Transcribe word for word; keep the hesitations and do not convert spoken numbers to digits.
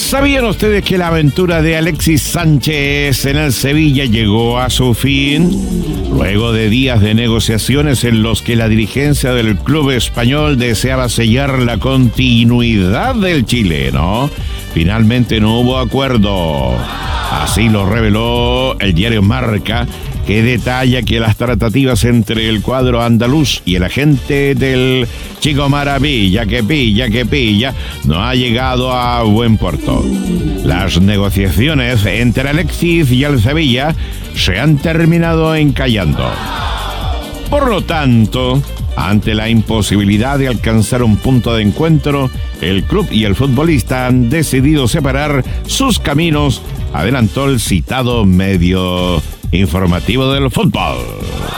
¿Sabían ustedes que la aventura de Alexis Sánchez en el Sevilla llegó a su fin? Luego de días de negociaciones en los que la dirigencia del club español deseaba sellar la continuidad del chileno, finalmente no hubo acuerdo. Así lo reveló el diario Marca, que detalla que las tratativas entre el cuadro andaluz y el agente del Chico Maravilla, que pilla, que pilla, no ha llegado a buen puerto. Las negociaciones entre Alexis y el Sevilla se han terminado encallando. Por lo tanto, ante la imposibilidad de alcanzar un punto de encuentro, el club y el futbolista han decidido separar sus caminos, adelantó el citado medio informativo del fútbol.